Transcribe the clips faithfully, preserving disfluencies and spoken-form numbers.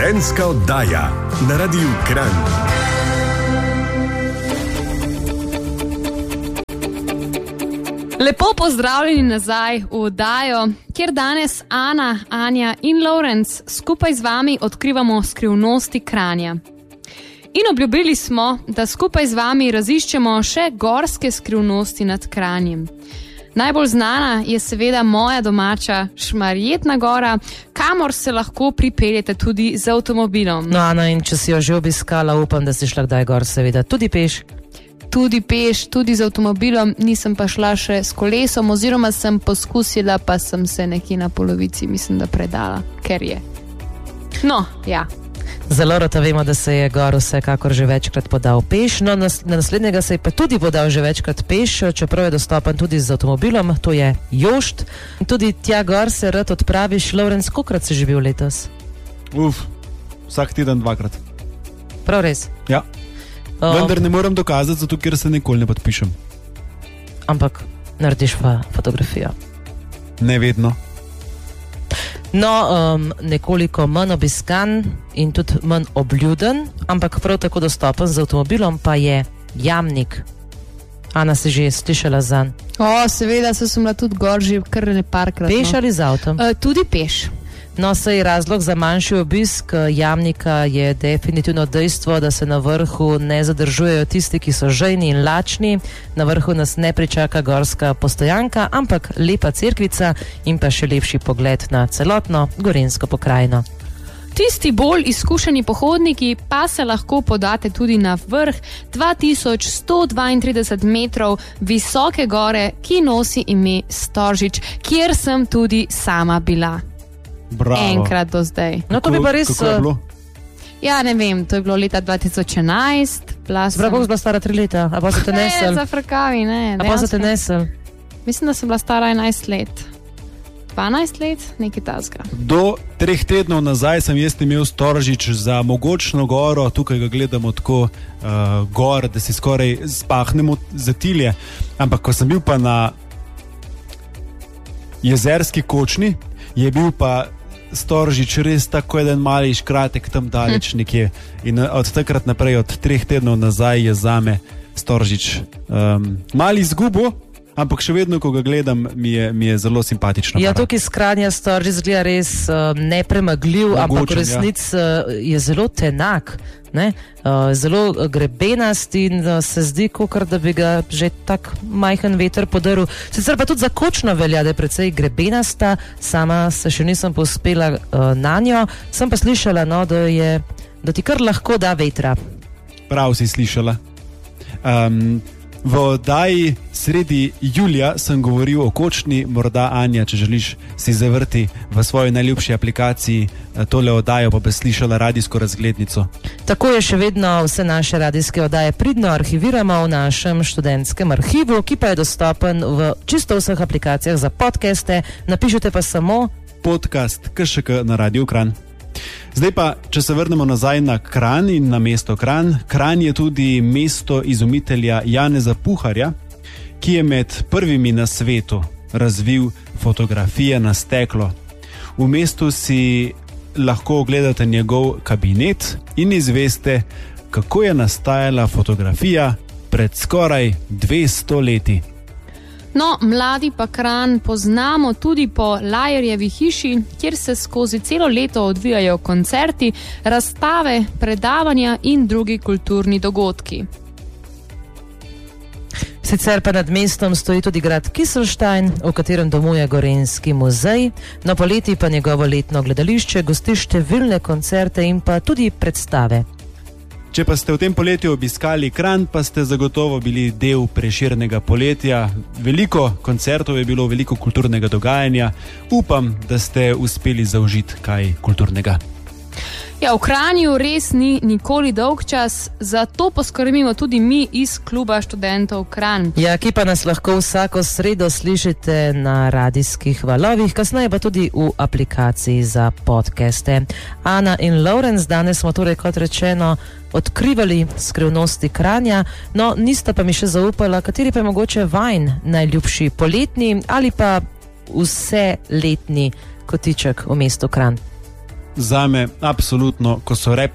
Študentska oddaja na Radiu Kranj. Lepo pozdravljeni nazaj v oddajo, kjer danes Ana, Anja in Lorenz skupaj z vami odkrivamo skrivnosti Kranja. In obljubili smo, da skupaj z vami raziščemo še gorske skrivnosti nad Kranjem. Najbolj znana je seveda moja domača Šmarjetna gora, kamor se lahko pripeljete tudi z avtomobilom. No, Ana, in če si jo že obiskala, upam, da si šla kdaj gor, seveda, tudi peš. Tudi peš, tudi z avtomobilom, nisem pa šla še s kolesom, oziroma sem poskusila, pa sem se nekje na polovici, mislim, da predala, ker je. No, ja. Zelo rata vemo, da se je gor vsekakor že večkrat podal peš, no na naslednjega se je pa tudi podal že večkrat peš, čeprav je dostopen tudi z avtomobilom, to je Jošt. Tudi tja gor se rad odpraviš. Lorenz, kolikrat si že bil letos? Uf, vsak teden dvakrat. Prav res? Ja. Um, Vendar ne moram dokazati, zato ker se nikoli ne podpišem. Ampak narediš pa fotografijo? Ne vedno. No, um, nekoliko manj obiskan in tudi manj obljuden, ampak prav tako dostopen z avtomobilom pa je Jamnik. Ana, si že slišala zanj? O, seveda, se sem bila tudi gor že kar neparkrat. Peš ali z avtom? Uh, tudi peš. No, saj razlog za manjši obisk Jamnika je definitivno dejstvo, da se na vrhu ne zadržujejo tisti, ki so žejni in lačni. Na vrhu nas ne pričaka gorska postojanka, ampak lepa cerkvica in pa še lepši pogled na celotno gorenjsko pokrajino. Tisti bolj izkušeni pohodniki pa se lahko podate tudi na vrh dva tisoč sto dvaintrideset metrov visoke gore, ki nosi ime Storžič, kjer sem tudi sama bila. Bravo. Enkrat do zdaj. No, to bi pa res... Kako je bilo? Ja, ne vem, to je bilo leta dva tisoč enajst. Zbra, koliko si bila stara tri leta? A pa se te nesel? Ne, zafrkavi, ne. A pa se te nesel? Mislim, da sem bila stara enajst let. dvanajst let, nekaj tazga. Do treh tednov nazaj sem jaz imel Storžič za mogočno goro, tukaj ga gledamo tako uh, gor, da si skoraj spahnemo zatilje. Ampak ko sem bil pa na Jezerski kočni, je bil pa Storžič res tako eden mali škratek tam daleč nekje. In od takrat naprej, od treh tednov nazaj je zame Storžič um, mali izgubo, ampak še vedno, ko ga gledam, mi je, mi je zelo simpatično. Ja, tukaj iz Kranja Storžič zgleda res uh, nepremagljiv, Mogočen, ampak resnic ja. uh, je zelo tenak, ne? Uh, zelo grebenast in uh, se zdi, kakor da bi ga že tak majhen veter podaril. Sicer pa tudi za kočno velja, da je precej grebenasta, sama se še nisem pospela uh, na njo, sem pa slišala, no, da, je, da ti kar lahko da vetra. Prav si slišala. Um, V oddaji sredi julija sem govoril o kočni, morda Anja, če želiš si zavrti v svoji najljubši aplikaciji tole oddajo, pa bi slišala radijsko razglednico. Tako je, še vedno vse naše radijske oddaje pridno arhiviramo v našem študentskem arhivu, ki pa je dostopen v čisto vseh aplikacijah za podcaste. Napišite pa samo podcast K Š K na Radiu Kranj. Zdaj pa, če se vrnemo nazaj na Kranj in na mesto Kranj. Kranj je tudi mesto izumitelja Janeza Puharja, ki je med prvimi na svetu razvil fotografije na steklo. V mestu si lahko ogledate njegov kabinet in izveste, kako je nastajala fotografija pred skoraj dvesto leti. No, mladi pa Kranj poznamo tudi po Lajerjevi hiši, kjer se skozi celo leto odvijajo koncerti, razstave, predavanja in drugi kulturni dogodki. Sicer pa nad mestom stoji tudi grad Kizlstein, v katerem domuje Gorenjski muzej, no poleti pa njegovo letno gledališče gosti številne koncerte in pa tudi predstave. Če pa ste v tem poletju obiskali Kranj, pa ste zagotovo bili del Prešernega poletja. Veliko koncertov je bilo, veliko kulturnega dogajanja. Upam, da ste uspeli zaužiti kaj kulturnega. Ja, v Kranju res ni nikoli dolg čas, zato poskrbimo tudi mi iz kluba študentov Kranj. Ja, ki pa nas lahko vsako sredo slišite na radijskih valovih, kasneje pa tudi v aplikaciji za podcaste. Ana in Lorenz, danes smo torej, kot rečeno, odkrivali skrivnosti Kranja, no nista pa mi še zaupala, kateri pa je mogoče vajn najljubši poletni ali pa vse letni kotiček v mestu Kranj. zame absolutno kosorep,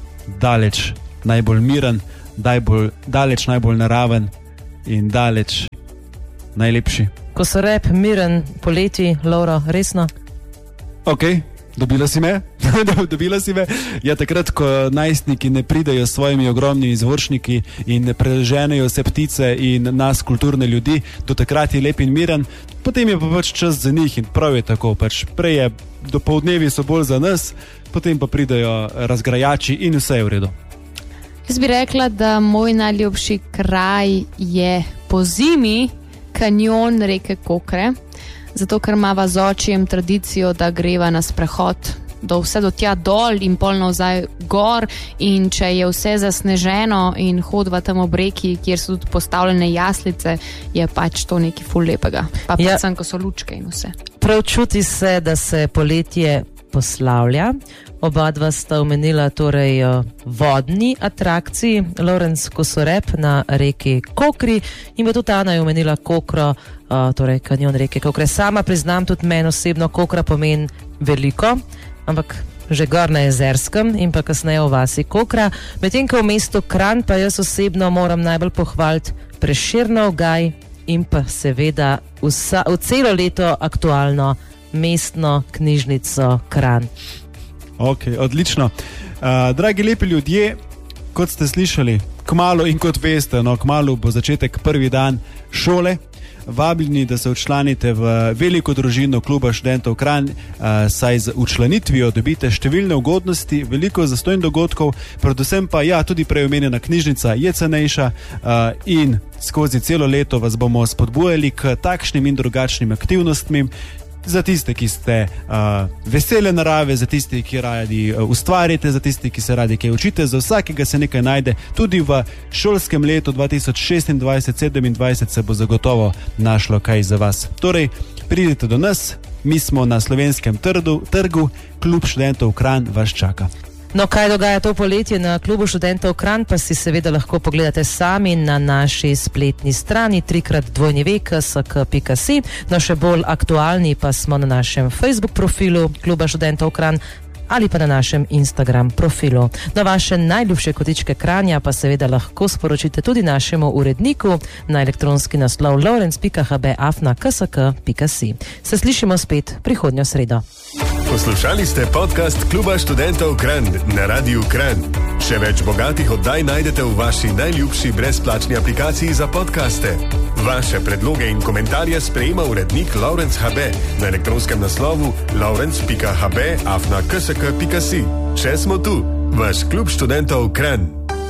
daleč najbolj miren, dajbolj, daleč najbolj naraven in daleč najlepši. Kosorep, miren, poleti, Laura, resno? Ok, dobila si me. dobila si me. Ja, takrat, ko najstniki ne pridejo s svojimi ogromnimi izvoršniki in ne preženejo vse ptice in nas, kulturne ljudi, do takrat je lep in miren, potem je pa pač čas za njih in prav je tako. Pač prej je, dopoldnevi so bolj za nas, potem pa pridejo razgrajači in vse je v redu. Jaz bi rekla, da moj najljubši kraj je po zimi kanjon reke Kokre, zato ker imava z očijem tradicijo, da greva na sprehod do vse do tja dol in pol nazaj gor, in če je vse zasneženo in hodva tam ob reki, kjer so tudi postavljene jaslice, je pač to nekaj ful lepega. Pa Ja. predvsem, ko so lučke in vse. Prav čuti se, da se poletje poslavlja. Oba dva sta omenila torej eh, vodni atrakciji, Lorenz Kosorep na reki Kokri in pa tudi Ana je omenila Kokro, eh, torej kanjon reke Kokre. Sama priznam, tudi meni osebno Kokra pomeni veliko, ampak že gor na Jezerskem in pa kasneje v vasi Kokra. Medtem ko v mestu Kranj pa jaz osebno moram najbolj pohvaliti Prešernov gaj in pa seveda vsa, v celo leto aktualno mestno knjižnico Kranj. Ok, odlično. Uh, dragi lepi ljudje, kot ste slišali, kmalu in kot veste, no, kmalu bo začetek prvi dan šole. Vabljeni, da se včlanite v veliko družino kluba študentov Kranj, uh, saj z včlanitvijo dobite številne ugodnosti, veliko zastonj dogodkov, predvsem pa ja, tudi prej omenjena knjižnica je cenejša uh, in skozi celo leto vas bomo spodbujali k takšnim in drugačnim aktivnostmi. Za tiste, ki ste uh, vesele narave, za tiste, ki radi uh, ustvarjate, za tiste, ki se radi kaj učite, za vsakega se nekaj najde. Tudi v šolskem letu dva tisoč šestindvajset sedemindvajset se bo zagotovo našlo kaj za vas. Torej, pridite do nas, mi smo na Slovenskem trdu, trgu, klub študentov Kranj vas čaka. No, kaj dogaja to poletje na klubu študentov Kranj, pa si seveda lahko pogledate sami na naši spletni strani trikrat dvojni ve k s k pika si. No, še bolj aktualni pa smo na našem Facebook profilu kluba študentov Kranj ali pa na našem Instagram profilu. No, vaše najljubše kotičke Kranja pa seveda lahko sporočite tudi našemu uredniku na elektronski naslov lorenz pika h b afna k s k pika si. Se slišimo spet prihodnjo sredo. Poslušali ste podcast Kluba študentov Kranj na Radiu Kranj. Še več bogatih oddaj najdete v vaši najljubši brezplačni aplikaciji za podcaste. Vaše predloge in komentarje sprejema urednik Lorenz H B na elektronskem naslovu lorenz pika h b afna k s k pika si. Še smo tu, vaš klub študentov Kranj.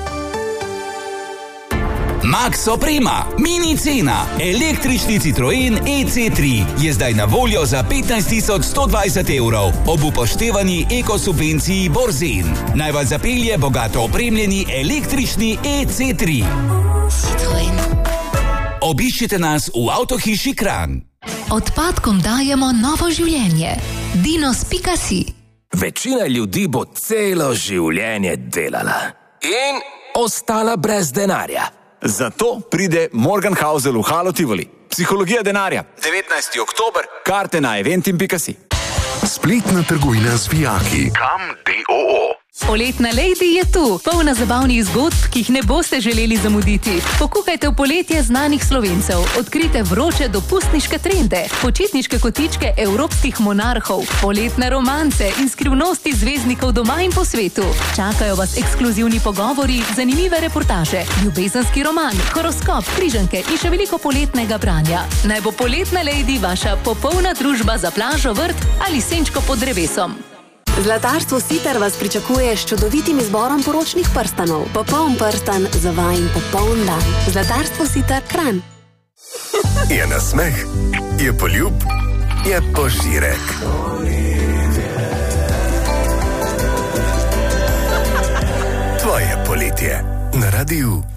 Max Oprema, mini cena. Električni Citroen E C tri je zdaj na voljo za petnajst tisoč sto dvajset evrov ob upoštevani ekosubvenciji Borzen. Naj vas zapelje bogato opremljeni električni E C tri. Citroen. Obiščite nas v avtohiši Kranj. Odpadkom dajemo novo življenje. dinos pika si. Večina ljudi bo celo življenje delala in ostala brez denarja. Zato pride Morgenhausel v Halo Tivoli. Psihologija denarja. devetnajsti oktober. Karte na eventim pika si. Spletna trgovina z vijaki. Kam D O O. Poletna Lady je tu, polna zabavnih zgodb, ki jih ne boste želeli zamuditi. Pokukajte v poletje znanih Slovencev, odkrite vroče dopustniške trende, počitniške kotičke evropskih monarhov, poletne romance in skrivnosti zvezdnikov doma in po svetu. Čakajo vas ekskluzivni pogovori, zanimive reportaže, ljubezenski roman, horoskop, križanke in še veliko poletnega branja. Naj bo Poletna Lady vaša popolna družba za plažo, vrt ali senčko pod drevesom. Zlatarstvo Sitar vas pričakuje s čudovitim izborom poročnih prstanov. Popoln prstan za vajin popoln dan. Zlatarstvo Sitar Kranj. Je nasmeh, je poljub, je požirek. Tvoje poletje na Radiu